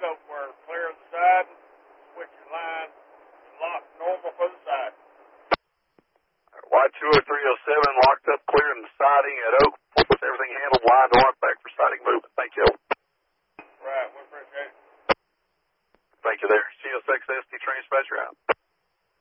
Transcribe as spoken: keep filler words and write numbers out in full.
get over where clear the side, switch your line, lock normal for the side. Y two oh three oh seven locked up, clearing the siding at Oak. Everything handled, line to back for siding movement. Thank you.